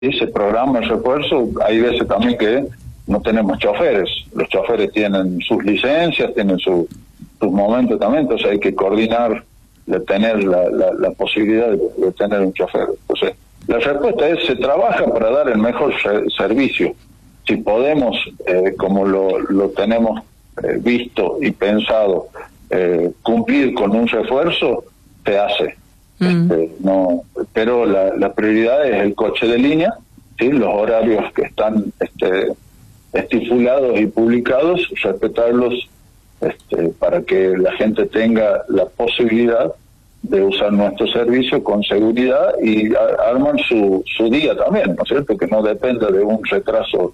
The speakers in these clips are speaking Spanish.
ese programa de refuerzo, hay veces también que no tenemos choferes. Los choferes tienen sus licencias, tienen sus momentos también, entonces hay que coordinar de tener la posibilidad de tener un chofer. Entonces, la respuesta es, se trabaja para dar el mejor servicio. Si podemos, como lo tenemos visto y pensado, cumplir con un refuerzo, se hace. No, pero la prioridad es el coche de línea, ¿sí? Los horarios que están estipulados y publicados, respetarlos para que la gente tenga la posibilidad de usar nuestro servicio con seguridad y arman su día también, ¿no es cierto? Que no dependa de un retraso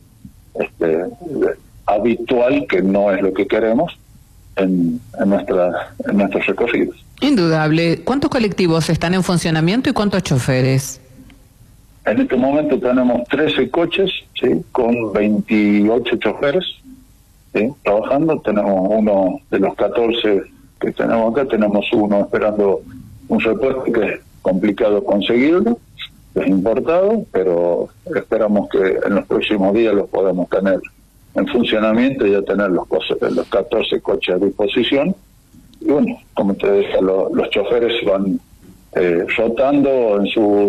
habitual, que no es lo que queremos en nuestros recorridos. Indudable. ¿Cuántos colectivos están en funcionamiento y cuántos choferes? En este momento tenemos 13 coches, ¿sí? Con 28 choferes, ¿sí? Trabajando. Tenemos uno de los 14 que tenemos acá, tenemos uno esperando un repuesto que es complicado conseguirlo, es importado, pero esperamos que en los próximos días los podamos tener en funcionamiento y ya tener los 14 coches a disposición. Y bueno, como te decía, los choferes van rotando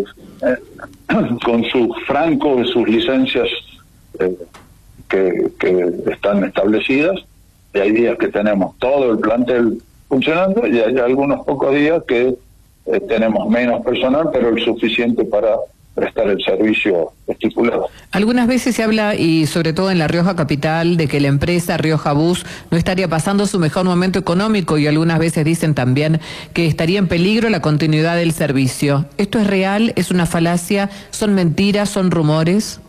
con sus francos, sus licencias que están establecidas, y hay días que tenemos todo el plantel funcionando y hay algunos pocos días que tenemos menos personal, pero el suficiente para prestar el servicio estipulado. Algunas veces se habla, y sobre todo en La Rioja capital, de que la empresa Rioja Bus no estaría pasando su mejor momento económico, y algunas veces dicen también que estaría en peligro la continuidad del servicio. ¿Esto es real? ¿Es una falacia? ¿Son mentiras? ¿Son rumores?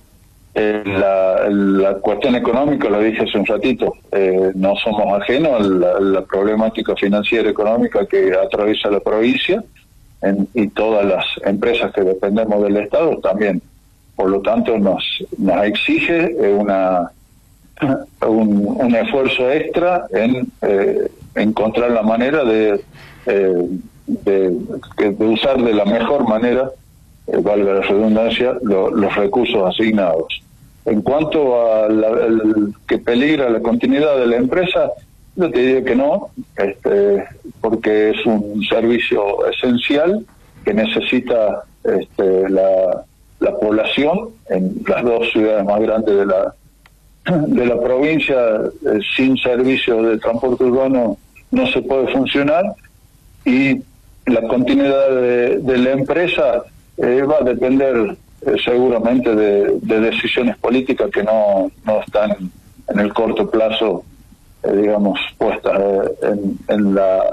La cuestión económica, lo dije hace un ratito, no somos ajenos a la problemática financiera económica que atraviesa la provincia, y todas las empresas que dependemos del Estado también. Por lo tanto, nos exige un esfuerzo extra en encontrar la manera de usar de la mejor manera, valga la redundancia, los recursos asignados. En cuanto a que peligra la continuidad de la empresa, yo te diría que no, porque es un servicio esencial que necesita la población en las dos ciudades más grandes de la provincia. Sin servicio de transporte urbano no se puede funcionar, y la continuidad de la empresa va a depender seguramente de decisiones políticas que no están en el corto plazo, digamos, puestas en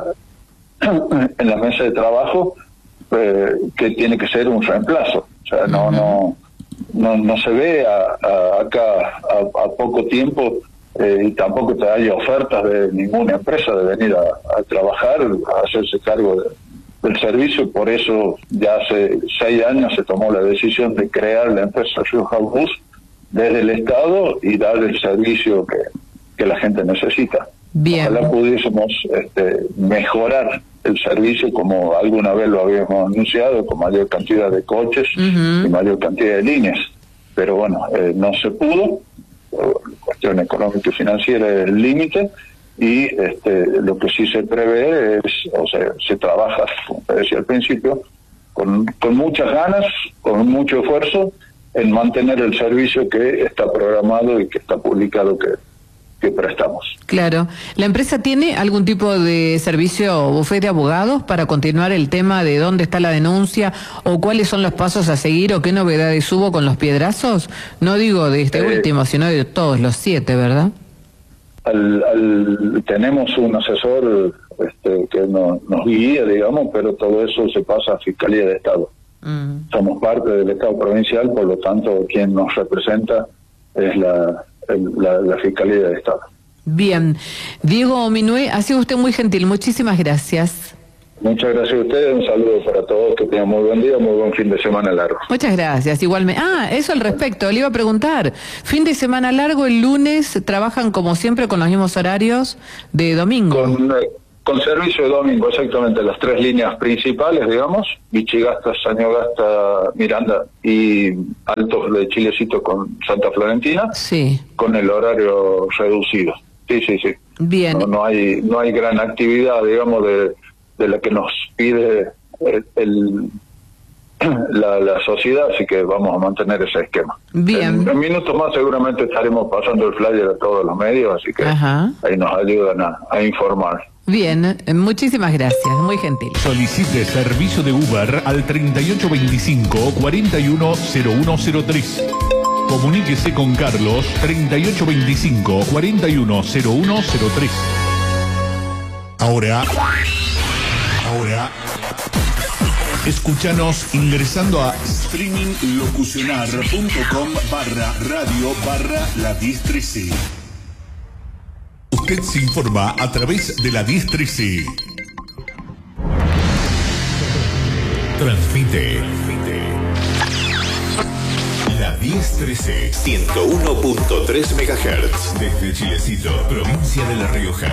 la mesa de trabajo, que tiene que ser un reemplazo. O sea, no se ve acá a poco tiempo, y tampoco te hay ofertas de ninguna empresa de venir a trabajar, a hacerse cargo del servicio. Por eso ya hace 6 años se tomó la decisión de crear la empresa Rioja Bus desde el Estado y dar el servicio que la gente necesita. Bien. Ojalá pudiésemos mejorar el servicio, como alguna vez lo habíamos anunciado, con mayor cantidad de coches y mayor cantidad de líneas. Pero bueno, no se pudo. Cuestión económica y financiera es el límite, y lo que sí se prevé es, o sea, se trabaja, como te decía al principio, con muchas ganas, con mucho esfuerzo, en mantener el servicio que está programado y que está publicado que prestamos. Claro. ¿La empresa tiene algún tipo de servicio o bufete de abogados para continuar el tema de dónde está la denuncia, o cuáles son los pasos a seguir, o qué novedades hubo con los piedrazos? No digo de este último, sino de todos los 7, ¿verdad? Tenemos un asesor que nos guía, digamos, pero todo eso se pasa a Fiscalía de Estado. Somos parte del Estado provincial, por lo tanto, quien nos representa es la Fiscalía de Estado. Bien. Diego Minué, ha sido usted muy gentil. Muchísimas gracias. Muchas gracias a ustedes. Un saludo para todos. Que tengan muy buen día, muy buen fin de semana largo. Muchas gracias. Igualmente. Eso al respecto. Le iba a preguntar. Fin de semana largo, el lunes, ¿trabajan como siempre con los mismos horarios de domingo? Con servicio de domingo, exactamente, las 3 líneas principales, digamos, Vichigasta, Sañogasta, Miranda y Altos de Chilecito con Santa Florentina, sí, con el horario reducido. Sí. bien. No hay gran actividad, digamos, de la que nos pide la sociedad, así que vamos a mantener ese esquema. Bien. En minutos más seguramente estaremos pasando el flyer a todos los medios, así que ahí nos ayudan a informar. Bien, muchísimas gracias, muy gentil. Solicite servicio de Uber al 3825-410103. Comuníquese con Carlos 3825-410103. Ahora, escúchanos ingresando a streaminglocucionar.com/radio/la 1013. Usted se informa a través de la 1013. Transmite la 1013 101.3 MHz desde Chilecito, provincia de La Rioja.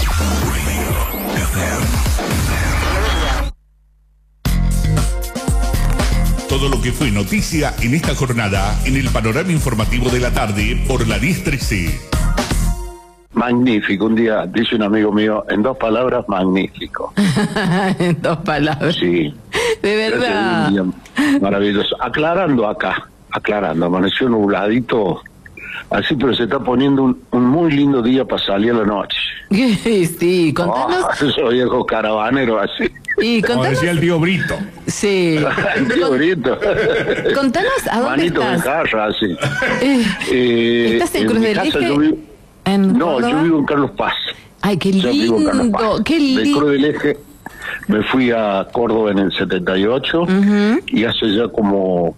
Todo lo que fue noticia en esta jornada en el panorama informativo de la tarde por la 1013. Magnífico, un día, dice un amigo mío, en 2 palabras, magnífico. En 2 palabras. Sí. De verdad. Un día maravilloso. Aclarando, amaneció nubladito, así, pero se está poniendo un muy lindo día para salir a la noche. Sí, contanos. Esos viejos caravaneros así. Y Como contanos. decía el tío Brito. Sí. El tío Brito. Contanos a dónde Manito estás. de jarra, así. ¿Estás en Cruz mi del casa Eje? yo vivo- ¿En No, Córdoba? yo vivo en Carlos Paz. Ay, qué Yo vivo en Carlos lindo, Paz. qué De lindo. Cruz del Eje me fui a Córdoba en el 78 y hace ya como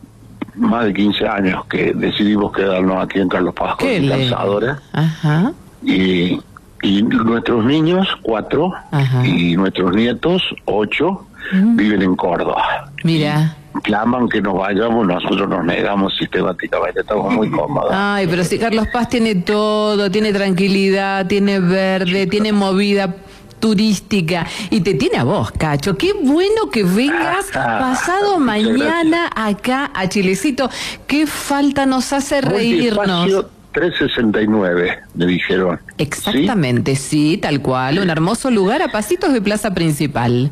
más de 15 años que decidimos quedarnos aquí en Carlos Paz con Qué mi lindo. calzadora. Ajá. Y nuestros niños, 4, Ajá. y nuestros nietos, 8, viven en Córdoba. Mira. Claman que nos vayamos, nosotros nos negamos sistemáticamente, estamos muy cómodos. Ay, pero si Carlos Paz tiene todo, tiene tranquilidad, tiene verde, tiene movida turística y te tiene a vos, Cacho. Qué bueno que vengas pasado muchas mañana acá a Chilecito. Qué falta nos hace reírnos. Multiespacio 369, me dijeron. Exactamente, sí, tal cual. Un hermoso lugar a pasitos de Plaza Principal.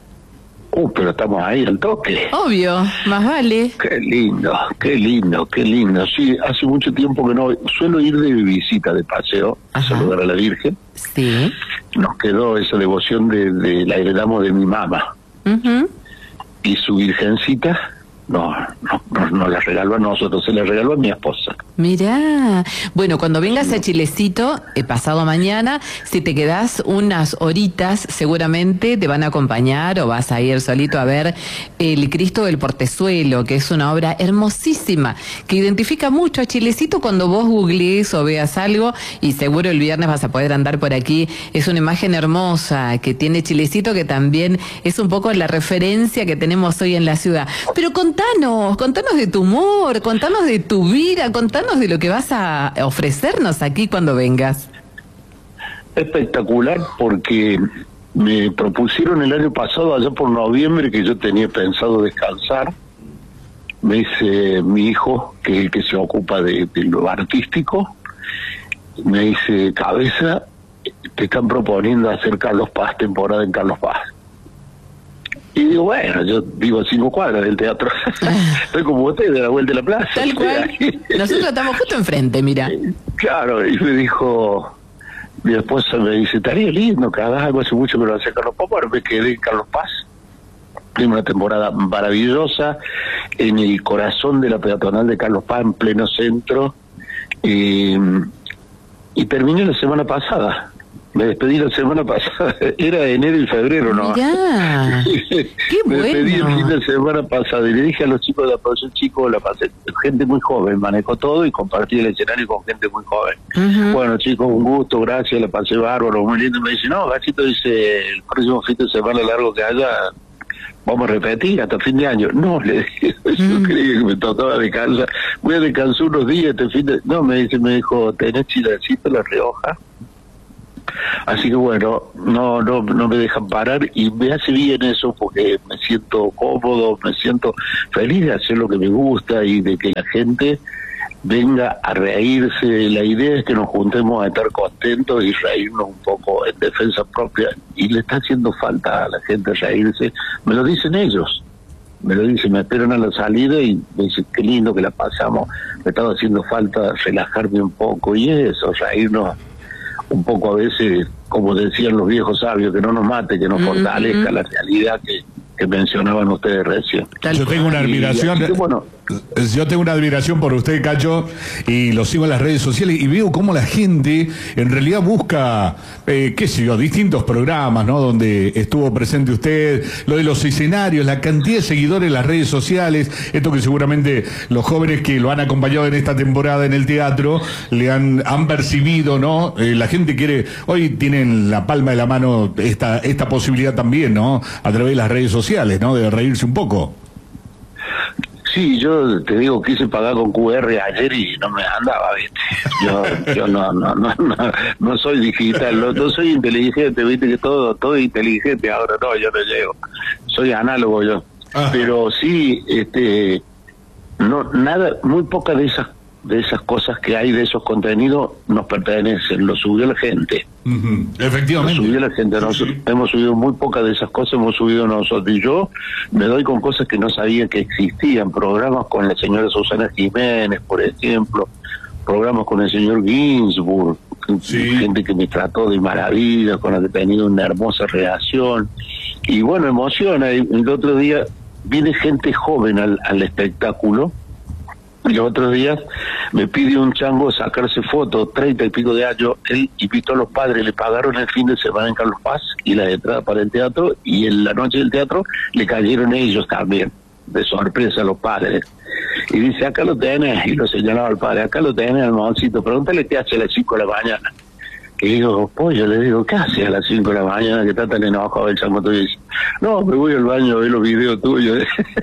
Pero estamos ahí al toque. Obvio, más vale. Qué lindo, qué lindo, qué lindo. Sí, hace mucho tiempo que no suelo ir de visita, de paseo, a Ajá. saludar a la Virgen. Sí. Nos quedó esa devoción de la heredamos de mi mamá. Ujú. Y su virgencita nos la regaló a nosotros, se la regaló a mi esposa. Mirá, bueno, cuando vengas a Chilecito, pasado mañana, si te quedás unas horitas, seguramente te van a acompañar o vas a ir solito a ver el Cristo del Portezuelo, que es una obra hermosísima, que identifica mucho a Chilecito cuando vos googlees o veas algo, y seguro el viernes vas a poder andar por aquí. Es una imagen hermosa que tiene Chilecito, que también es un poco la referencia que tenemos hoy en la ciudad. Pero contanos de tu humor, contanos de tu vida, contanos de lo que vas a ofrecernos aquí cuando vengas. Espectacular, porque me propusieron el año pasado, allá por noviembre, que yo tenía pensado descansar. Me dice mi hijo, que es el que se ocupa de lo artístico, me dice, Cabeza, te están proponiendo hacer Carlos Paz, temporada en Carlos Paz. Y digo, bueno, yo vivo a 5 cuadras del teatro. Estoy como usted, de la vuelta de la plaza. Tal cual. Nosotros estamos justo enfrente, mira. Claro, y me dijo, mi esposa me dice, estaría lindo que hagas algo, hace mucho que no hacía Carlos Paz. Bueno, me quedé en Carlos Paz. Tiene una temporada maravillosa en el corazón de la peatonal de Carlos Paz, en pleno centro. Y terminé la semana pasada. Me despedí la semana pasada, era enero y febrero, ¿no? Mirá, qué Me despedí el fin bueno. de semana pasada y le dije a los chicos de la producción, chicos, la pasé, gente muy joven, manejó todo y compartí el escenario con gente muy joven. Ujú. Bueno, chicos, un gusto, gracias, la pasé bárbaro, muy lindo. Me dice, no, Gachito, dice, el próximo fin de semana largo que haya, vamos a repetir hasta fin de año. No, le dije, yo creía que me tocaba descansar, voy a descansar unos días este fin de... No, me dijo, ¿tenés Chilecito, La Rioja? Así que bueno, no me dejan parar y me hace bien eso porque me siento cómodo, me siento feliz de hacer lo que me gusta y de que la gente venga a reírse. La idea es que nos juntemos a estar contentos y reírnos un poco en defensa propia, y le está haciendo falta a la gente reírse. Me lo dicen ellos, me esperan a la salida y me dicen qué lindo que la pasamos, me estaba haciendo falta relajarme un poco, y eso, reírnos un poco a veces, como decían los viejos sabios, que no nos mate, que nos fortalezca la realidad que mencionaban ustedes recién. Yo tengo una admiración. Yo tengo una admiración por usted, Cacho, y lo sigo en las redes sociales y veo cómo la gente en realidad busca, qué sé yo, distintos programas, ¿no? Donde estuvo presente usted, lo de los escenarios, la cantidad de seguidores en las redes sociales, esto que seguramente los jóvenes que lo han acompañado en esta temporada en el teatro le han percibido, ¿no? La gente quiere, hoy tienen la palma de la mano esta posibilidad también, ¿no? A través de las redes sociales, ¿no? De reírse un poco. Sí, yo te digo, quise pagar con QR ayer y no me andaba, ¿viste? Yo no soy digital, no soy inteligente, ¿viste? Que todo inteligente, ahora no, yo no llego. Soy análogo yo. Ajá. Pero sí, muy pocas de esas cosas que hay, de esos contenidos, nos pertenecen, lo subió la gente. Efectivamente. Lo subió la gente, hemos subido muy pocas de esas cosas, hemos subido nosotros, y yo me doy con cosas que no sabía que existían, programas con la señora Susana Jiménez, por ejemplo, programas con el señor Ginsburg, gente que me trató de maravilla, con la que he tenido una hermosa reacción, y bueno, emociona. El otro día viene gente joven al espectáculo, y los otros días me pide un chango sacarse fotos, 30 y pico de años. Él invitó a los padres, le pagaron el fin de semana en Carlos Paz y la entrada para el teatro, y en la noche del teatro le cayeron ellos también, de sorpresa a los padres. Y dice, acá lo tenés, y lo señalaba al padre, acá lo tenés, hermancito, pregúntale qué hace a las 5 de la mañana. Y digo, pollo, le digo, ¿qué hace a las 5 de la mañana que está tan enojado el chango tuyo? Y dice, no, me voy al baño a ver los videos tuyos.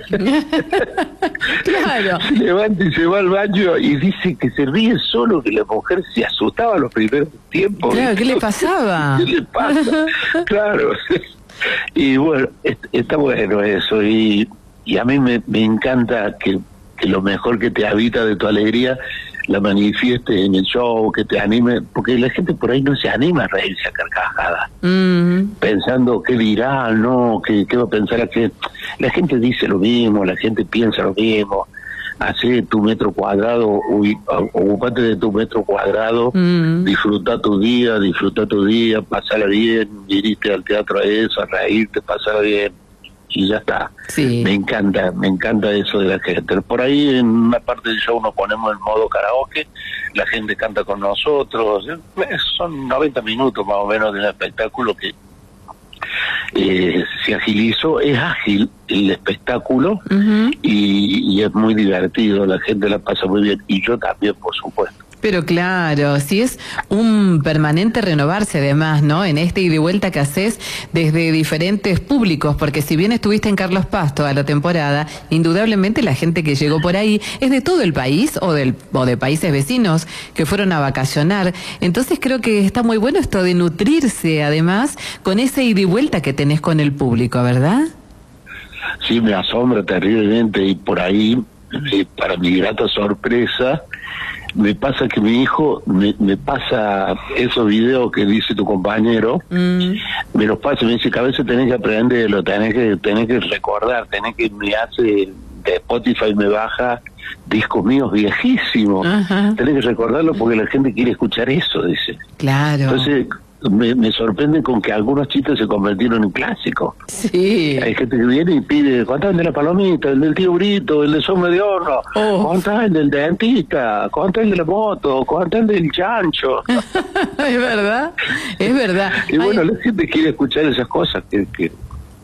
Claro. Se levanta y se va al baño y dice que se ríe solo, que la mujer se asustaba los primeros tiempos. Claro, ¿qué le pasaba? ¿Qué le pasa? Claro. Y bueno, está bueno eso, y a mí me encanta que lo mejor que te habita de tu alegría la manifiestes en el show, que te anime, porque la gente por ahí no se anima a reírse a carcajadas, pensando qué dirá, no, qué va a pensar, que la gente dice lo mismo, la gente piensa lo mismo. Hacé tu metro cuadrado, ocupate de tu metro cuadrado, disfruta tu día, pasala bien, viniste al teatro a eso, a reírte, pasala bien, y ya está. Sí. Me encanta eso de la gente. Por ahí en una parte del show nos ponemos en modo karaoke, la gente canta con nosotros, son 90 minutos más o menos de un espectáculo que se agilizó, es ágil el espectáculo, y es muy divertido, la gente la pasa muy bien, y yo también, por supuesto. Pero claro, sí, es un permanente renovarse además, ¿no? En este ida y vuelta que haces desde diferentes públicos, porque si bien estuviste en Carlos Paz toda la temporada, indudablemente la gente que llegó por ahí es de todo el país o de países vecinos que fueron a vacacionar. Entonces creo que está muy bueno esto de nutrirse además con ese ida y vuelta que tenés con el público, ¿verdad? Sí, me asombra terriblemente, y por ahí, para mi grata sorpresa, me pasa que mi hijo me pasa esos videos que dice tu compañero, me los pasa, me dice que a veces tenés que aprenderlo, tenés que recordar, me hace de Spotify, me baja discos míos viejísimos, tenés que recordarlo porque la gente quiere escuchar eso, dice. Claro. Entonces me sorprende con que algunos chistes se convirtieron en clásicos. Sí. Hay gente que viene y pide, ¿cuánto es el de la palomita, el del tío Brito, el de sombra de horno? ¿Cuánto es el del dentista? ¿Cuánto es el de la moto? ¿Cuánto es el del chancho? Es verdad, es verdad. Y bueno, la gente quiere escuchar esas cosas que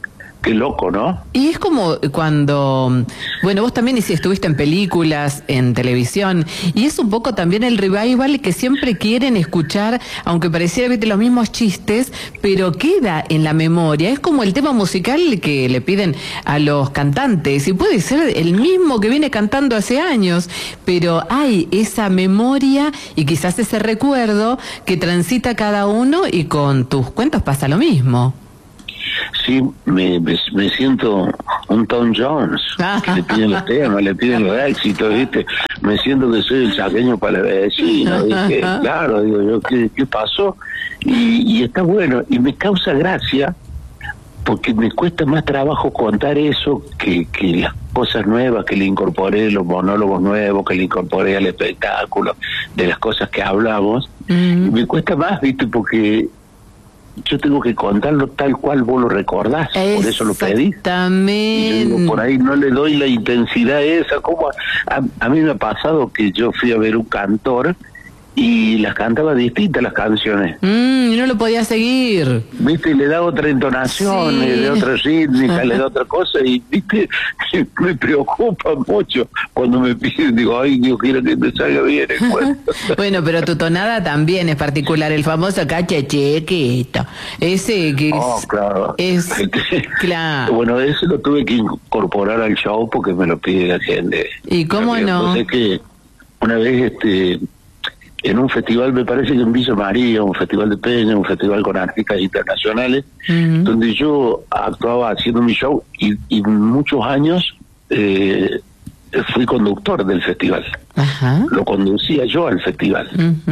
Qué loco, ¿no? Y es como cuando, bueno, vos también estuviste en películas, en televisión, y es un poco también el revival que siempre quieren escuchar, aunque pareciera, viste, los mismos chistes, pero queda en la memoria. Es como el tema musical que le piden a los cantantes, y puede ser el mismo que viene cantando hace años, pero hay esa memoria y quizás ese recuerdo que transita cada uno, y con tus cuentos pasa lo mismo. Sí, me siento un Tom Jones, que le piden los temas, le piden los éxitos, ¿viste? Me siento que soy el chaqueño para la vecina, dije, claro, digo yo, ¿qué pasó? Y está bueno, y me causa gracia, porque me cuesta más trabajo contar eso que las cosas nuevas que le incorporé, los monólogos nuevos que le incorporé al espectáculo, de las cosas que hablamos, y me cuesta más, ¿viste? Porque yo tengo que contarlo tal cual vos lo recordás, por eso lo pedís. Exactamente. Por ahí no le doy la intensidad esa. Como a mí me ha pasado que yo fui a ver un cantor y las cantaba distintas las canciones. Y no lo podía seguir. Viste, le da otra entonación, Sí. le da otra rítmica, le da otra cosa, y viste, me preocupa mucho cuando me piden, digo, ay, Dios quiera que me salga bien el cuento. Bueno, pero tu tonada también es particular, el famoso cachechequito. Ese que Claro. es claro. Bueno, eso lo tuve que incorporar al show porque me lo pide la gente. ¿Y cómo no? Sé que una vez en un festival, me parece que en Villa María, un festival de Peña, un festival con artistas internacionales, donde yo actuaba haciendo mi show y muchos años fui conductor del festival. Ajá. Lo conducía yo al festival.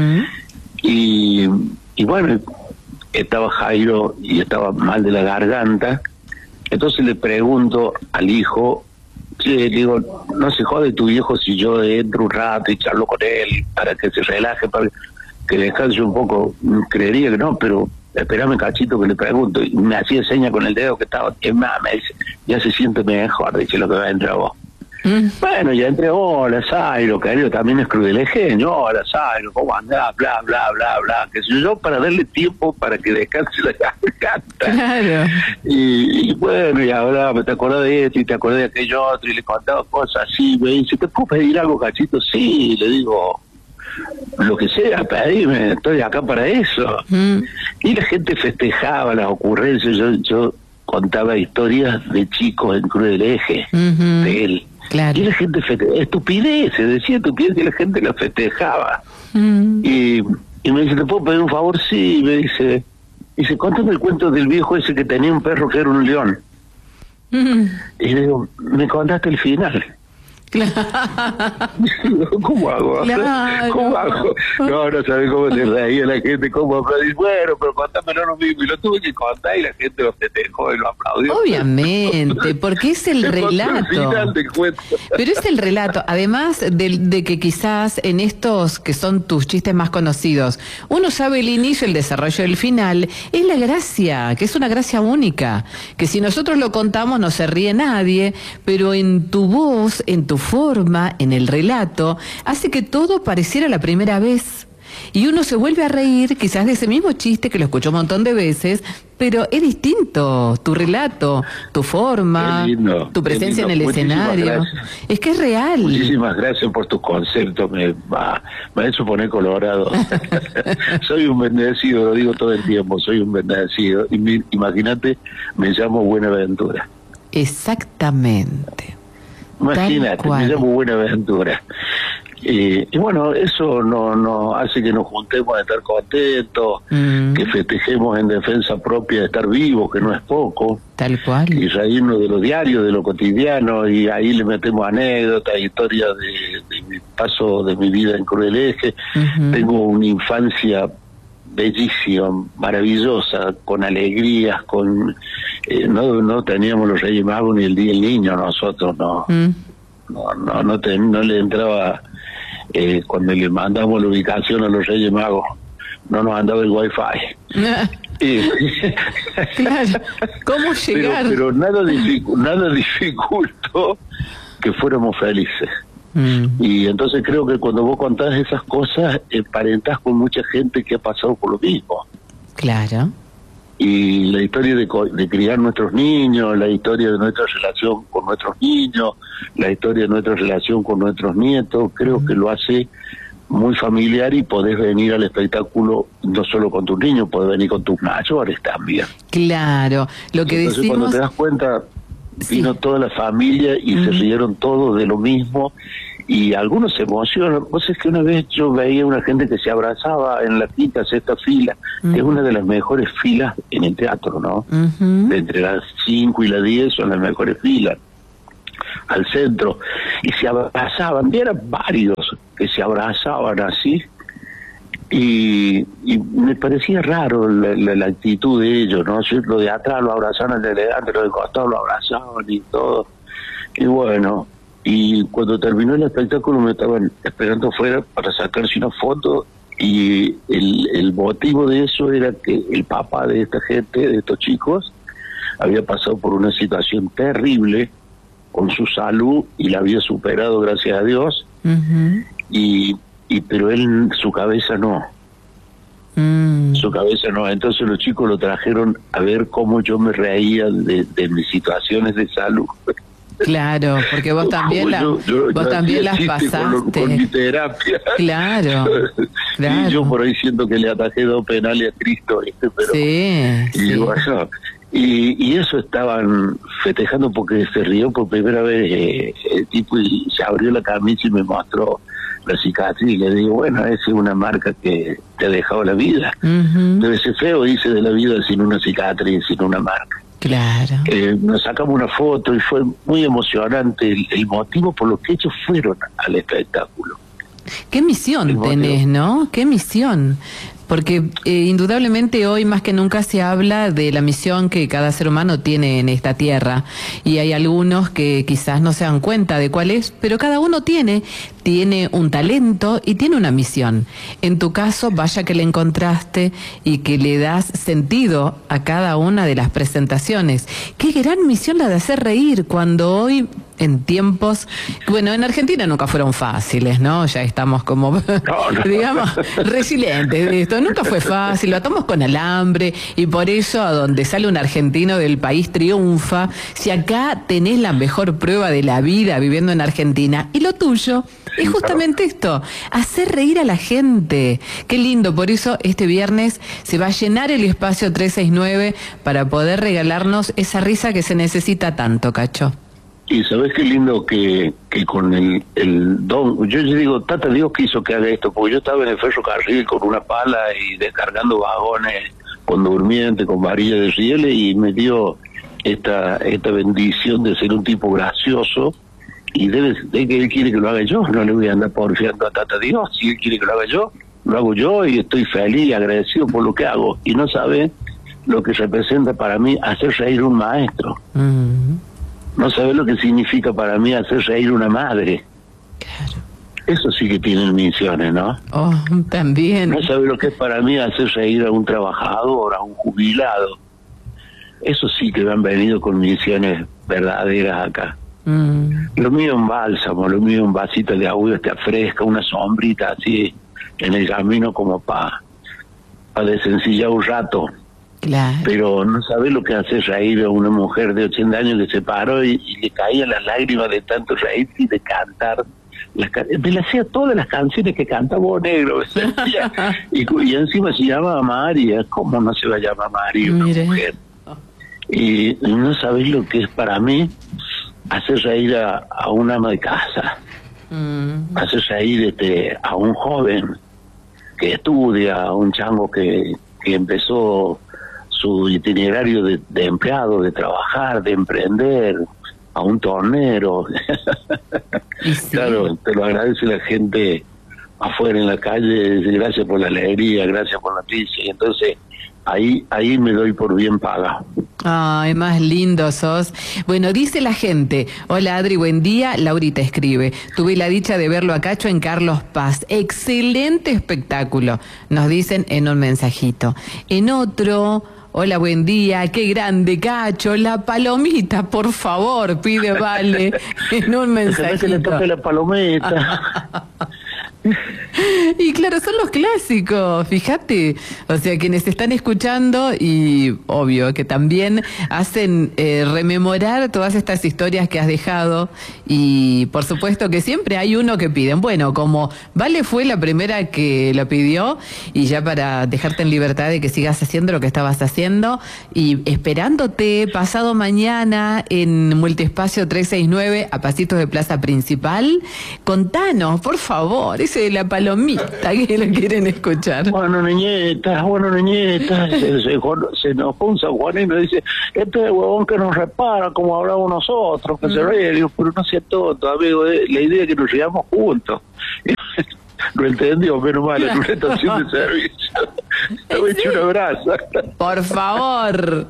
Y bueno, estaba Jairo y estaba mal de la garganta, entonces le pregunto al hijo, le digo, no se jode tu viejo si yo entro un rato y charlo con él para que se relaje, para que descanse un poco. Creería que no, pero espérame cachito que le pregunto. Y me hacía seña con el dedo que estaba, es más, me dice, ya se siente mejor, dice lo que va a entrar vos. Bueno, ya entré, hola Zairo, querido, también es crudelengueño, hola Zairo, ¿cómo andás? Bla, bla, bla, bla, que sé yo, para darle tiempo para que descanse la garganta. Claro. Y bueno, y hablaba, te acordás de esto y te acordás de aquello otro, y le contaba cosas así, me dice, ¿te puedo pedir algo, cachito? Sí, le digo, lo que sea, pedime, estoy acá para eso. Y la gente festejaba las ocurrencias, yo contaba historias de chicos en Cruz del Eje, de él. Claro. Y la gente estupideces, decía estupideces y la gente la festejaba. Y me dice, ¿te puedo pedir un favor? Sí, me dice, contame el cuento del viejo ese que tenía un perro que era un león. Y le digo, me contaste el final. Claro. ¿Cómo hago? Claro. ¿Cómo hago? No sabés cómo se reía la gente, cómo aplaudí. Bueno, pero contámelo lo mismo. Y lo tuve que contar y la gente lo festejó y lo aplaudió. Obviamente, porque es el relato. Pero es el relato, además de que quizás en estos que son tus chistes más conocidos, uno sabe el inicio, el desarrollo del final, es la gracia, que es una gracia única, que si nosotros lo contamos no se ríe nadie, pero en tu voz, en tu forma, en el relato, hace que todo pareciera la primera vez. Y uno se vuelve a reír quizás de ese mismo chiste que lo escuchó un montón de veces, pero es distinto tu relato, tu forma, tu presencia en el escenario. Gracias. Es que es real. Muchísimas gracias por tus conceptos, me ha hecho poner colorado. Soy un bendecido, lo digo todo el tiempo, soy un bendecido. Imagínate, me llamo Buenaventura. Exactamente. Imagínate, me llamo Buenaventura. Y bueno, eso no hace que nos juntemos a estar contentos, que festejemos en defensa propia de estar vivos, que no es poco. Tal cual. Y reírnos de lo diario, de lo cotidiano, y ahí le metemos anécdotas, historias de mi paso, de mi vida en Cruz del Eje. Tengo una infancia bellísima, maravillosa, con alegrías, con no teníamos los Reyes Magos ni el Día del Niño, nosotros no le entraba cuando le mandamos la ubicación a los Reyes Magos, no nos andaba el wifi. Claro, ¿cómo llegar? Pero nada dificultó que fuéramos felices. Y entonces creo que cuando vos contás esas cosas, emparentás con mucha gente que ha pasado por lo mismo. Claro. y la historia de criar nuestros niños, la historia de nuestra relación con nuestros niños, la historia de nuestra relación con nuestros nietos, creo que lo hace muy familiar y podés venir al espectáculo no solo con tus niños, podés venir con tus mayores también. Claro, lo que entonces, decimos... cuando te das cuenta, vino toda la familia y se rieron todos de lo mismo, y algunos se emocionan. Vos es que una vez yo veía una gente que se abrazaba en la quinta, sexta fila, que es una de las mejores filas en el teatro, ¿no? De entre las 5 y las 10 son las mejores filas, al centro, y se abrazaban, y eran varios que se abrazaban así, y me parecía raro la actitud de ellos, ¿no? Lo de atrás lo abrazaban, el de delante, lo de costado lo abrazaban y todo, y bueno, y cuando terminó el espectáculo me estaban esperando afuera para sacarse una foto, y el motivo de eso era que el papá de esta gente, de estos chicos, había pasado por una situación terrible con su salud y la había superado, gracias a Dios, pero él, su cabeza no. Su cabeza no. Entonces los chicos lo trajeron a ver cómo yo me reía de mis situaciones de salud. Claro, porque vos también vos también las pasaste. Con mi terapia. Claro. Y yo por ahí siento que le atajé 2 penales a Cristo, ¿viste? Pero, sí. Bueno, y eso estaban festejando porque se rió por primera vez el tipo, y se abrió la camisa y me mostró la cicatriz, y le digo, bueno, esa es una marca que te ha dejado la vida. Debe ser feo, dice, de la vida sin una cicatriz, sin una marca. Claro. Nos sacamos una foto y fue muy emocionante el motivo por lo que ellos fueron al espectáculo. ¿Qué misión tenés, no? ¿Qué misión? Porque indudablemente hoy más que nunca se habla de la misión que cada ser humano tiene en esta tierra, y hay algunos que quizás no se dan cuenta de cuál es, pero cada uno tiene un talento y tiene una misión. En tu caso, vaya que le encontraste y que le das sentido a cada una de las presentaciones. Qué gran misión la de hacer reír, cuando hoy, en tiempos, bueno, en Argentina nunca fueron fáciles, ¿no? Ya estamos como, digamos, resilientes de esto. Nunca fue fácil, lo atamos con alambre, y por eso a donde sale un argentino del país triunfa. Si acá tenés la mejor prueba de la vida viviendo en Argentina, y lo tuyo es justamente esto, hacer reír a la gente. Qué lindo, por eso este viernes se va a llenar el espacio 369 para poder regalarnos esa risa que se necesita tanto, Cacho. Y sabes qué lindo que con el don, yo digo, Tata, Dios quiso que haga esto, porque yo estaba en el ferrocarril con una pala y descargando vagones con durmiente, con varilla de rieles, y me dio esta bendición de ser un tipo gracioso, y de que él quiere que lo haga yo, no le voy a andar porfiando a Tata Dios. Si él quiere que lo haga yo, lo hago yo, y estoy feliz y agradecido por lo que hago, y no sabe lo que representa para mí hacer reír un maestro. No sabe lo que significa para mí hacer reír una madre. Claro. Eso sí que tienen misiones, ¿no? Oh, también. No sabe lo que es para mí hacer reír a un trabajador, a un jubilado. Eso sí que me han venido con misiones verdaderas acá. Lo mío es un bálsamo, lo mío es un vasito de agua, te fresca, una sombrita así en el camino, como para desencillar un rato. Claro. Pero no sabe lo que hace reír a una mujer de 80 años que se paró y le caían las lágrimas de tanto reír y de cantar. Me le hacía todas las canciones que canta Bo Negro. y encima se llama María. ¿Cómo no se va a llamar María una mujer? Y no sabéis lo que es para mí hacer reír a un ama de casa. Hacer reír a un joven que estudia, a un chango que empezó su itinerario de empleado, de trabajar, de emprender, a un tornero. Sí. Claro, te lo agradece la gente afuera en la calle, gracias por la alegría, gracias por la noticia, y entonces ahí me doy por bien paga. Ay, más lindo sos. Bueno, dice la gente, hola Adri, buen día. Laurita escribe, tuve la dicha de verlo a Cacho en Carlos Paz. Excelente espectáculo, nos dicen en un mensajito. En otro, hola, buen día, qué grande Cacho, la palomita, por favor, pide Vale en un mensajito. Que le toque la palomita. Y claro, Claro, son los clásicos, fíjate. O sea, quienes están escuchando y obvio que también hacen rememorar todas estas historias que has dejado y por supuesto que siempre hay uno que piden. Bueno, como Vale fue la primera que lo pidió y ya para dejarte en libertad de que sigas haciendo lo que estabas haciendo y esperándote pasado mañana en Multiespacio 369 a pasitos de Plaza Principal. Contanos, por favor, ese de la palomita que lo quieren escuchar. Bueno, niñeta, se nos pone un sanjuanino y dice, este es el huevón que nos repara como hablamos nosotros, que se ríe. Digo, pero no sea tonto, amigo, la idea es que nos riamos juntos. Lo entendió, menos mal, en una estación de servicio. Me he hecho un abrazo. Por favor.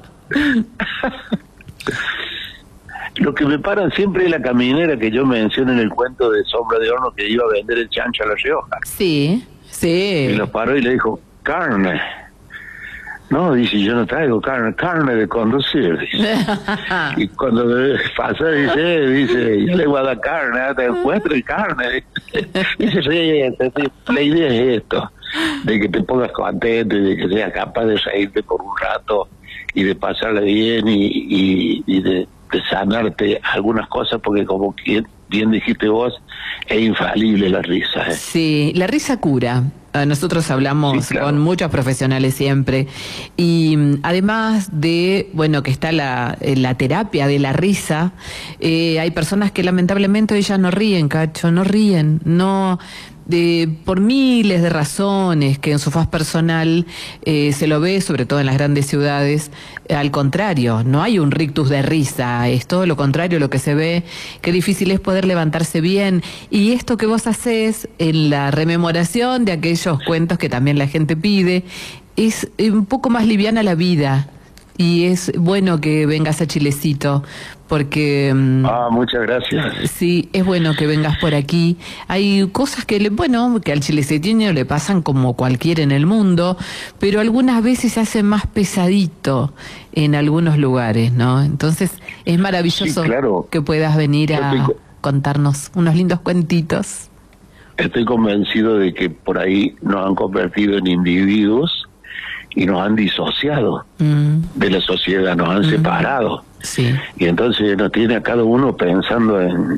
Lo que me paran siempre es la caminera que yo mencioné en el cuento de Sombra de Horno, que iba a vender el chancho a La Rioja. Sí, sí. Y lo paró y le dijo, carne. No, dice, yo no traigo carne de conducir, dice. Y cuando pasa, dice, yo le voy a dar carne, te encuentro y carne. Dice, la idea es esto, de que te pongas contento y de que seas capaz de reírte por un rato y de pasarla bien y de sanarte algunas cosas, porque como bien dijiste vos, es infalible la risa. Sí, la risa cura. Nosotros hablamos con muchos profesionales siempre y además de, bueno, que está la terapia de la risa, hay personas que lamentablemente ellas no ríen, Cacho, no ríen, no... por miles de razones que en su faz personal se lo ve, sobre todo en las grandes ciudades. Al contrario, no hay un rictus de risa, es todo lo contrario lo que se ve, qué difícil es poder levantarse bien, y esto que vos hacés en la rememoración de aquellos cuentos que también la gente pide, es un poco más liviana la vida. Y es bueno que vengas a Chilecito, porque... muchas gracias. Sí, es bueno que vengas por aquí. Hay cosas que, que al chileciteño le pasan como cualquiera en el mundo, pero algunas veces se hace más pesadito en algunos lugares, ¿no? Entonces es maravilloso que puedas venir a contarnos unos lindos cuentitos. Estoy convencido de que por ahí nos han convertido en individuos y nos han disociado de la sociedad, nos han separado. Sí. Y entonces nos tiene a cada uno pensando en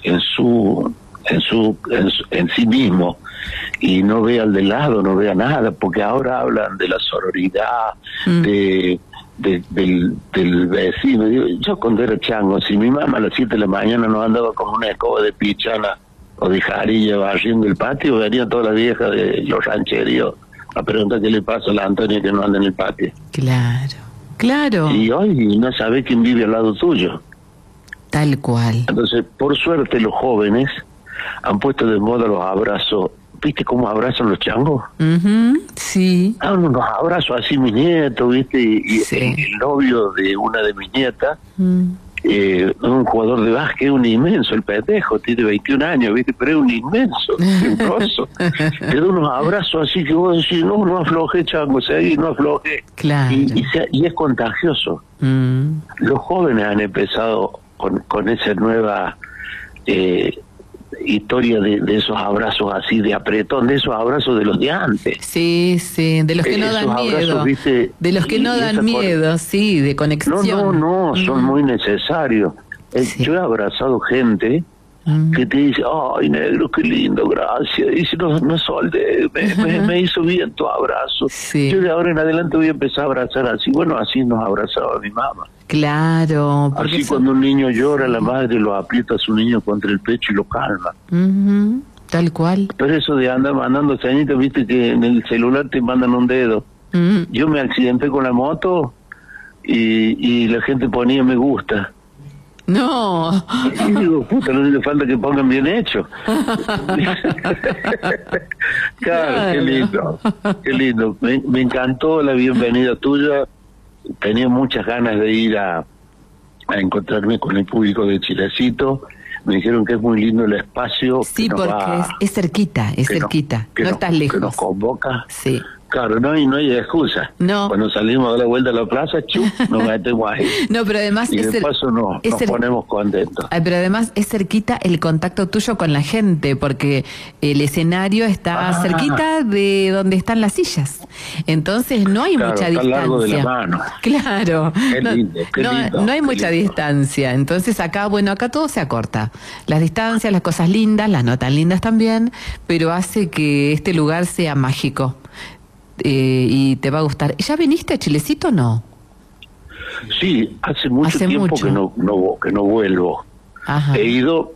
sí mismo y no ve al de lado, no vea nada, porque ahora hablan de la sororidad, del vecino. Yo cuando era chango, si mi mamá a las 7 de la mañana no andaba como una escoba de pichana o de jarilla barriendo el patio, venían todas las viejas de los rancheríos a preguntar qué le pasa a la Antonia que no anda en el patio. Claro, claro. Y hoy no sabe quién vive al lado tuyo. Tal cual. Entonces, por suerte, los jóvenes han puesto de moda los abrazos. ¿Viste cómo abrazan los changos? Sí. Unos abrazos así, mi nieto, ¿viste? Y el novio de una de mis nietas, un jugador de básquet, un inmenso, el pendejo, tiene 21 años, ¿viste? Pero es un inmenso, un grosso. Te da unos abrazos así que vos decís, no afloje, chango, seguí, no afloje. Claro. Y es contagioso. Los jóvenes han empezado con esa nueva historia de esos abrazos así de apretón, de esos abrazos de los de antes. Sí, sí, de los que no dan miedo. ¿Viste? De los que no dan miedo, sí, de conexión. No, son muy necesarios. Sí. Yo he abrazado gente que te dice, ay, negro, qué lindo, gracias. Dice, no solde, me hizo bien tu abrazo. Sí. Yo de ahora en adelante voy a empezar a abrazar así. Bueno, así nos abrazaba mi mamá. Claro. Así cuando un niño llora, la madre lo aprieta a su niño contra el pecho y lo calma. Tal cual. Pero eso de andar mandando señitas, viste que en el celular te mandan un dedo. Yo me accidenté con la moto y la gente ponía me gusta. No. Y digo, puta, no le falta que pongan bien hecho. Claro, qué lindo, qué lindo. Me encantó la bienvenida tuya. Tenía muchas ganas de ir a encontrarme con el público de Chilecito. Me dijeron que es muy lindo el espacio. Sí, porque es cerquita, no estás lejos. Que nos convoca. Sí. Claro, no hay excusa. No. Cuando salimos a dar la vuelta a la plaza, nos metemos ahí. No, pero además y de paso nos ponemos contentos. Pero además es cerquita el contacto tuyo con la gente, porque el escenario está cerquita de donde están las sillas. Entonces no hay mucha distancia. Largo de la mano. Claro. Qué lindo, no hay mucha distancia. Entonces acá todo se acorta. Las distancias, las cosas lindas, las no tan lindas también, pero hace que este lugar sea mágico. Y te va a gustar. ¿Ya viniste a Chilecito o no? Sí, hace mucho tiempo que no vuelvo. Ajá. He ido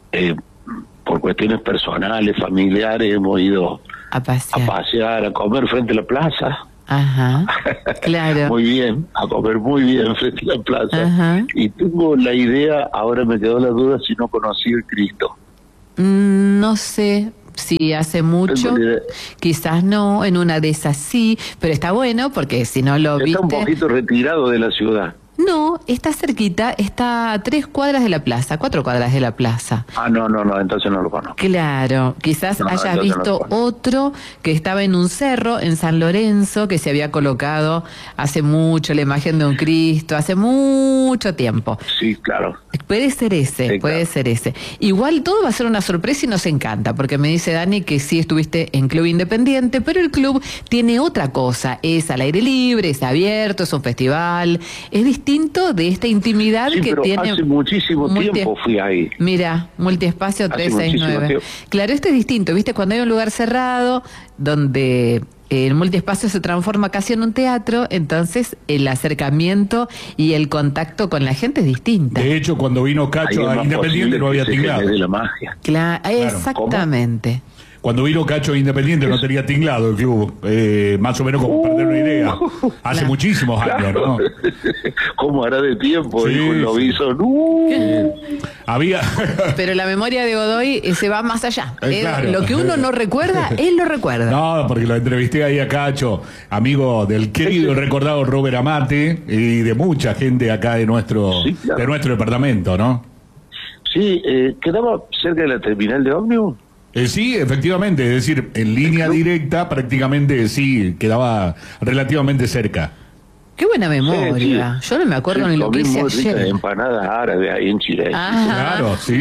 por cuestiones personales, familiares, hemos ido a pasear, a comer frente a la plaza. Ajá, claro. Muy bien, a comer muy bien frente a la plaza. Ajá. Y tengo la idea, ahora me quedó la duda si no conocí el Cristo. No sé. Sí, hace mucho, quizás no, en una de esas sí, pero está bueno porque si no lo viste... Está un poquito retirado de la ciudad. No, está cerquita, está a 3 cuadras de la plaza, 4 cuadras de la plaza. No, entonces no lo conozco. Claro, quizás hayas visto otro que estaba en un cerro, en San Lorenzo, que se había colocado hace mucho, la imagen de un Cristo, hace mucho tiempo. Sí, claro. Puede ser ese, sí, puede ser ese. Igual todo va a ser una sorpresa y nos encanta, porque me dice Dani que sí estuviste en Club Independiente, pero el club tiene otra cosa, es al aire libre, es abierto, es un festival, es distinto de esta intimidad que pero tiene. Hace muchísimo tiempo fui ahí. Mira, Multiespacio 369. Claro, este es distinto, ¿viste? Cuando hay un lugar cerrado donde el multiespacio se transforma casi en un teatro, entonces el acercamiento y el contacto con la gente es distinto. De hecho, cuando vino Cacho a Independiente no había tinglado. De la magia. Claro, exactamente. ¿Cómo? Cuando vino Cacho a Independiente no tenía tinglado el club, más o menos como perder una idea. Hace muchísimos años, ¿no? ¿Cómo hará de tiempo? Sí, dijo el Loviso. Había... Pero la memoria de Godoy se va más allá. Claro. Lo que uno no recuerda, él lo recuerda. No, porque lo entrevisté ahí a Cacho, amigo del querido y recordado Robert Amate y de mucha gente acá de nuestro departamento, ¿no? Sí, quedaba cerca de la terminal de ómnibus. Sí, efectivamente, es decir, en línea directa prácticamente sí, quedaba relativamente cerca. Qué buena memoria. Yo no me acuerdo ni lo que hice ayer. Empanadas árabes ahí en Chile. Claro, sí.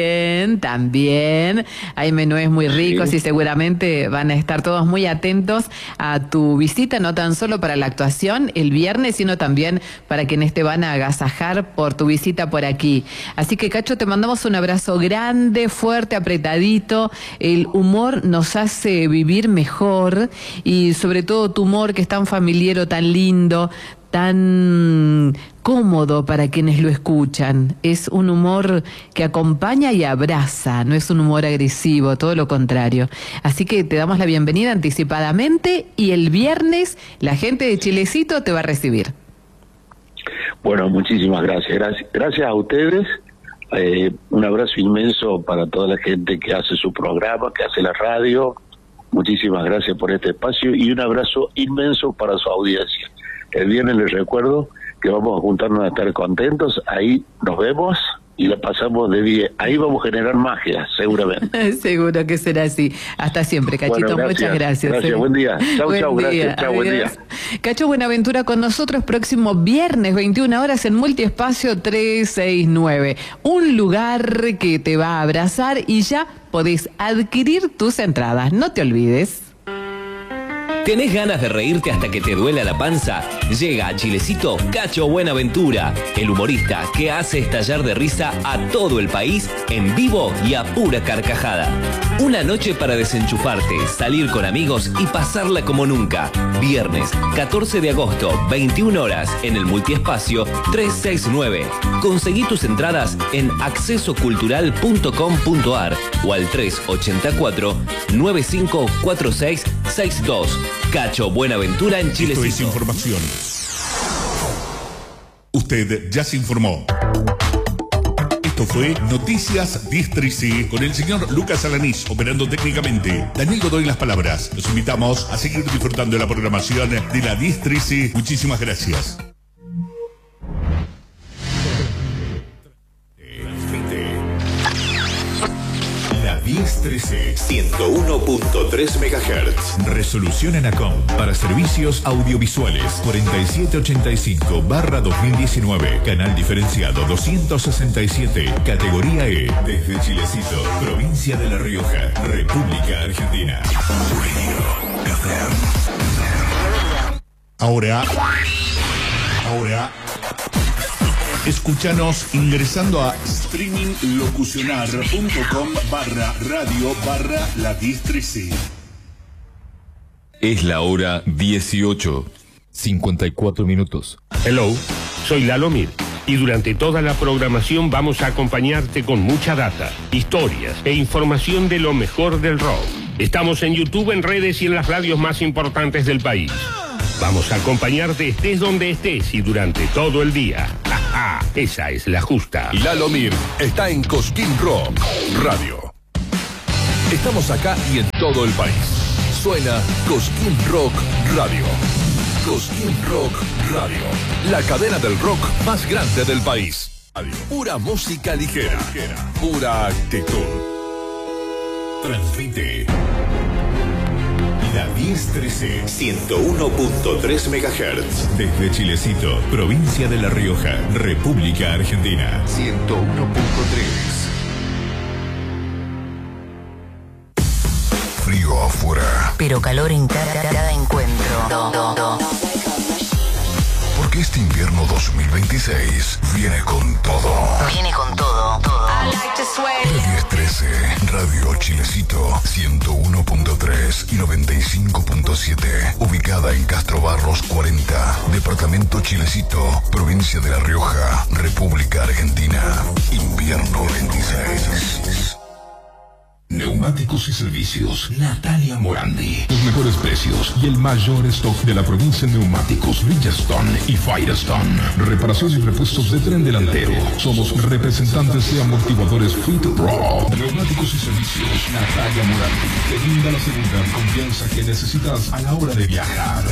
También. Hay menúes muy ricos y seguramente van a estar todos muy atentos a tu visita, no tan solo para la actuación el viernes, sino también para quienes te van a agasajar por tu visita por aquí. Así que, Cacho, te mandamos un abrazo grande, fuerte, apretadito. El humor nos hace vivir mejor y sobre todo tu humor que es tan familiar, tan lindo, tan cómodo para quienes lo escuchan. Es un humor que acompaña y abraza, no es un humor agresivo, todo lo contrario. Así que te damos la bienvenida anticipadamente y el viernes la gente de Chilecito te va a recibir. Bueno, muchísimas gracias. Gracias a ustedes. Un abrazo inmenso para toda la gente que hace su programa, que hace la radio. Muchísimas gracias por este espacio y un abrazo inmenso para su audiencia. El viernes les recuerdo que vamos a juntarnos a estar contentos, ahí nos vemos y la pasamos de 10. Ahí vamos a generar magia, seguramente. Seguro que será así. Hasta siempre, Cachito, bueno, muchas gracias. Gracias, buen día. Chau, gracias. Chau, buen día. Cacho Buenaventura con nosotros próximo viernes, 21 horas en Multiespacio 369. Un lugar que te va a abrazar y ya podés adquirir tus entradas. No te olvides. ¿Tenés ganas de reírte hasta que te duela la panza? Llega a Chilecito Cacho Buenaventura, el humorista que hace estallar de risa a todo el país en vivo y a pura carcajada. Una noche para desenchufarte, salir con amigos y pasarla como nunca. Viernes 14 de agosto, 21 horas en el Multiespacio 369. Conseguí tus entradas en accesocultural.com.ar o al 384-954662. Cacho Buenaventura en Chilecito. Esto es información. Usted ya se informó. Esto fue Noticias Districi con el señor Lucas Alanís operando técnicamente. Daniel Godoy en las palabras. Los invitamos a seguir disfrutando de la programación de la Districi. Muchísimas gracias. La Districi. 1013, 101.3 MHz. Resolución Anacom para servicios audiovisuales 4785/2019. Canal diferenciado 267, categoría E. Desde Chilecito, provincia de La Rioja, República Argentina. Ahora, escúchanos ingresando a streaminglocucionar.com/radio/la 1013. Es la hora 18:54 minutos. Hello, soy Lalomir. Y durante toda la programación vamos a acompañarte con mucha data, historias e información de lo mejor del rock. Estamos en YouTube, en redes y en las radios más importantes del país. Vamos a acompañarte estés donde estés y durante todo el día. Esa es la justa. Lalomir está en Cosquín Rock Radio. Estamos acá y en todo el país. Suena Cosquín Rock Radio. Cosquín Rock Radio, la cadena del rock más grande del país. Pura música ligera, pura actitud. Transmite la 1013, 101.3 MHz. Desde Chilecito, provincia de La Rioja, República Argentina. 101.3. Frío afuera, pero calor en cada encuentro. Porque este invierno 2026 viene con todo. Viene con todo. La 1013, Radio Chilecito, 101.3 y 95.7. Ubicada en Castro Barros 40, Departamento Chilecito, provincia de La Rioja, República Argentina. Invierno 26. Neumáticos y servicios Natalia Morandi. Los mejores precios y el mayor stock de la provincia en neumáticos Bridgestone y Firestone. Reparación y repuestos de tren delantero. Somos representantes de amortiguadores Fit Pro. Neumáticos y servicios Natalia Morandi. Te brinda la seguridad y confianza que necesitas a la hora de viajar.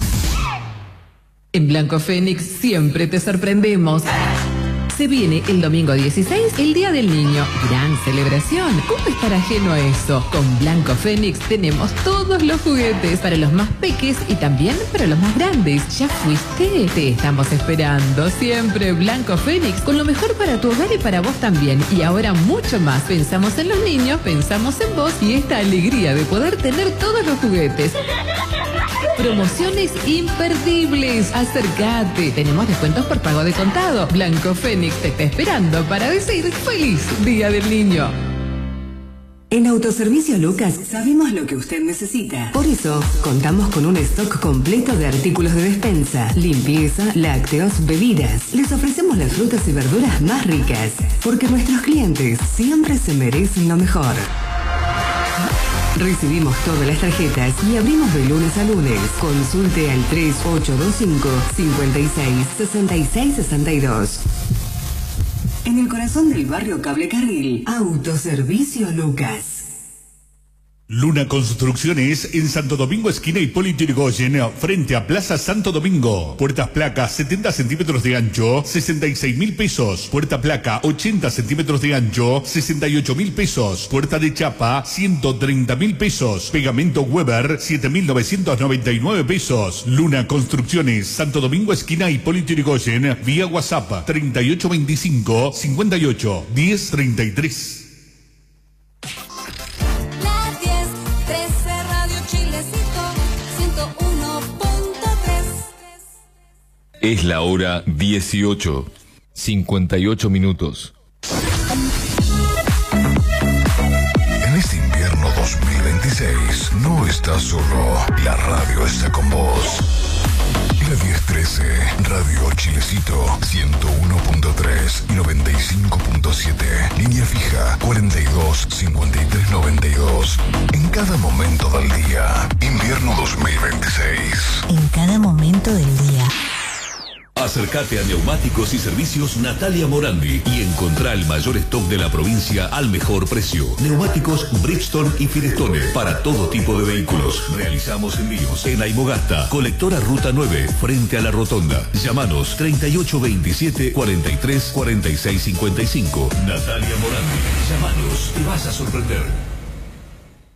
En Blanco Fénix siempre te sorprendemos. Se viene el domingo 16, el Día del Niño. Gran celebración. ¿Cómo estar ajeno a eso? Con Blanco Fénix tenemos todos los juguetes para los más peques y también para los más grandes. ¿Ya fuiste? Te estamos esperando. Siempre Blanco Fénix, con lo mejor para tu hogar y para vos también. Y ahora mucho más. Pensamos en los niños, pensamos en vos y esta alegría de poder tener todos los juguetes. Promociones imperdibles. Acércate. Tenemos descuentos por pago de contado. Blanco Fénix te está esperando para decir feliz Día del Niño. En Autoservicio Lucas sabemos lo que usted necesita. Por eso, contamos con un stock completo de artículos de despensa, limpieza, lácteos, bebidas. Les ofrecemos las frutas y verduras más ricas, porque nuestros clientes siempre se merecen lo mejor. Recibimos todas las tarjetas y abrimos de lunes a lunes. Consulte al 3825 56 66 62. En el corazón del barrio Cable Carril, Autoservicio Lucas. Luna Construcciones en Santo Domingo, esquina Hipólito Yrigoyen, frente a Plaza Santo Domingo. Puertas placas 70 centímetros de ancho, 66.000 pesos. Puerta placa 80 centímetros de ancho, 68.000 pesos. Puerta de chapa 130.000 pesos. Pegamento Weber 7.999 pesos. Luna Construcciones, Santo Domingo, esquina Hipólito Yrigoyen, vía WhatsApp 3825 58 1033. Es la hora 18:58 minutos. En este invierno 2026 no estás solo, la radio está con vos. La 1013, Radio Chilecito, 101.3 y 95.7. Línea fija 42 53 92. En cada momento del día. Invierno 2026. En cada momento del día. Acércate a Neumáticos y Servicios Natalia Morandi y encontrá el mayor stock de la provincia al mejor precio. Neumáticos Bridgestone y Firestone para todo tipo de vehículos. Realizamos envíos en Aymogasta, colectora Ruta 9, frente a la Rotonda. Llámanos 3827 43 46 55. Natalia Morandi. Llámanos, te vas a sorprender.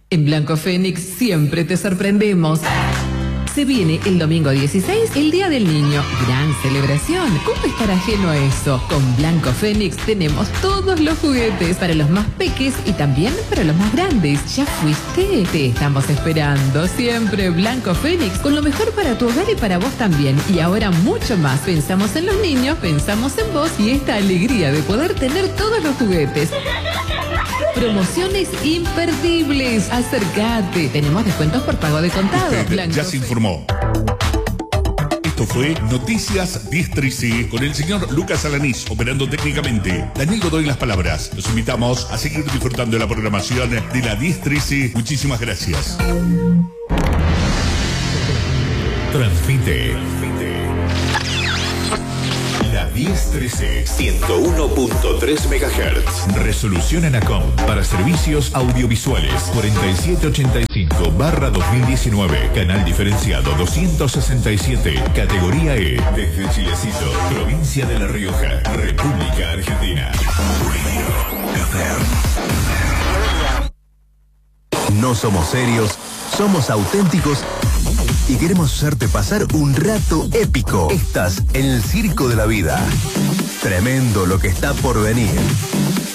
En Blanco Fénix siempre te sorprendemos. Se viene el domingo 16, el Día del Niño. Gran celebración. ¿Cómo estar ajeno a eso? Con Blanco Fénix tenemos todos los juguetes para los más peques y también para los más grandes. ¿Ya fuiste? Te estamos esperando. Siempre Blanco Fénix, con lo mejor para tu hogar y para vos también. Y ahora mucho más. Pensamos en los niños, pensamos en vos y esta alegría de poder tener todos los juguetes. Promociones imperdibles. Acércate. Tenemos descuentos por pago de contado. Usted ya se informó. Esto fue Noticias 1013 con el señor Lucas Alanís operando técnicamente. Daniel Godoy las palabras. Los invitamos a seguir disfrutando de la programación de la 1013. Muchísimas gracias. Transmite la 1013 101.3 MHz. Resolución Anacom para servicios audiovisuales 4785/2019. Canal diferenciado 267. Categoría E. Desde Chilecito, provincia de La Rioja, República Argentina. No somos serios, somos auténticos y queremos hacerte pasar un rato épico. Estás en el circo de la vida. Tremendo lo que está por venir.